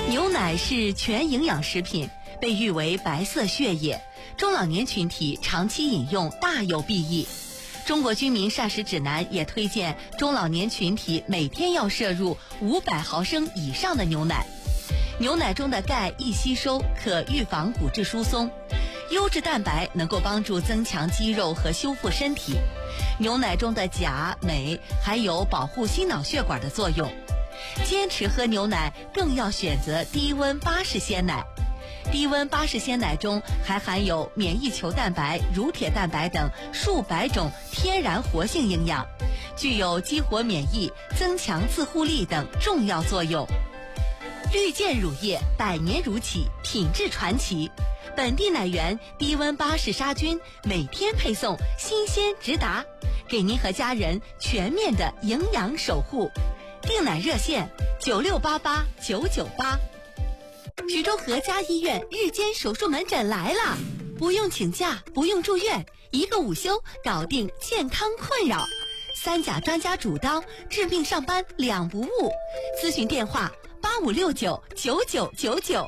牛奶是全营养食品，被誉为白色血液，中老年群体长期饮用大有裨益。中国居民膳食指南也推荐中老年群体每天要摄入500毫升以上的牛奶。牛奶中的钙易吸收，可预防骨质疏松；优质蛋白能够帮助增强肌肉和修复身体。牛奶中的钾、镁还有保护心脑血管的作用。坚持喝牛奶更要选择低温巴氏鲜奶。低温巴氏鲜奶中还含有免疫球蛋白、乳铁蛋白等数百种天然活性营养，具有激活免疫、增强自护力等重要作用。绿箭乳业100年乳企，品质传奇，本地奶源低温巴氏杀菌，每天配送，新鲜直达，给您和家人全面的营养守护。订奶热线9688-998。徐州和家医院日间手术门诊来了，不用请假，不用住院，1个午休搞定健康困扰，3甲专家主刀，治病上班2不误。咨询电话85699999。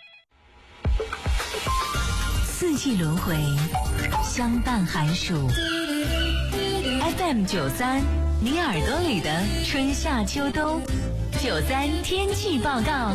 四季轮回，相伴寒暑。FM93，你耳朵里的春夏秋冬。93天气报告。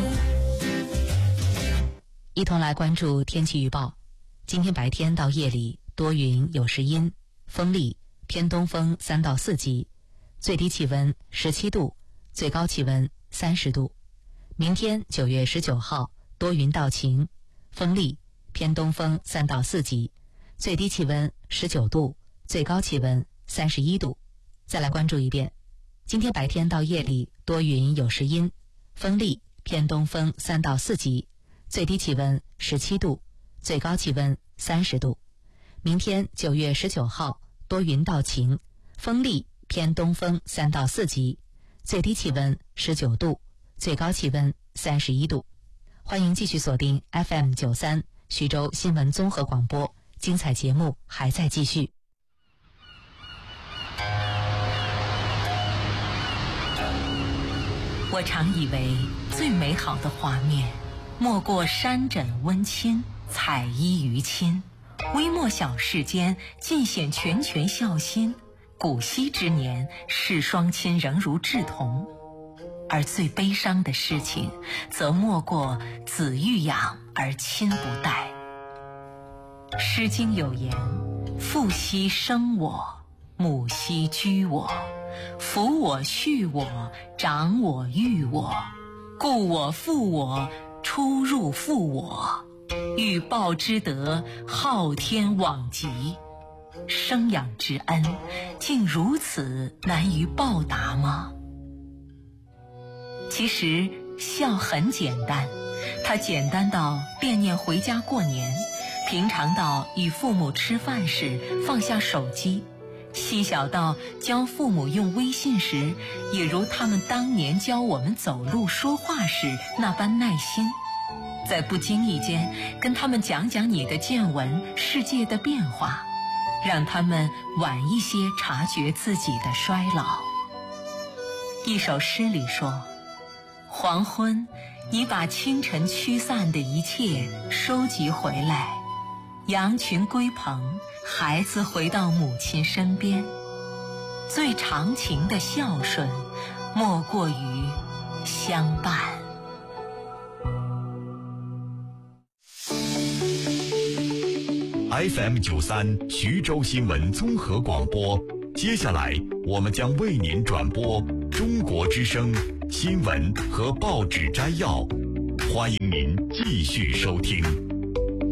一同来关注天气预报。今天白天到夜里多云有时阴，风力偏东风3到4级，最低气温17度，最高气温30度。明天9月19号多云到晴，风力偏东风3到4级，最低气温19度，最高气温31度。再来关注一遍，今天白天到夜里多云有时阴，风力偏东风3到4级，最低气温17度，最高气温30度。明天9月19号多云到晴，风力偏东风3到4级，最低气温19度，最高气温31度。欢迎继续锁定 FM93 徐州新闻综合广播，精彩节目还在继续。 我常以为最美好的画面莫过山枕温馨，彩衣娱亲，微末小世间尽显拳拳孝心。古稀之年，世双亲仍如稚童。而最悲伤的事情，则莫过子欲养而亲不待。诗经有言：父兮生我，母兮居我，抚我畜我，长我育我，故我负我，出入负我，欲报之德，昊天罔极。生养之恩，竟如此难于报答吗？其实孝很简单，它简单到惦念回家过年，平常到与父母吃饭时放下手机，细小到教父母用微信时，也如他们当年教我们走路说话时那般耐心。在不经意间跟他们讲讲你的见闻，世界的变化，让他们晚一些察觉自己的衰老。一首诗里说：黄昏，你把清晨驱散的一切收集回来，羊群归棚，孩子回到母亲身边。最长情的孝顺，莫过于相伴。 FM93 徐州新闻综合广播，接下来我们将为您转播中国之声新闻和报纸摘要，欢迎您继续收听。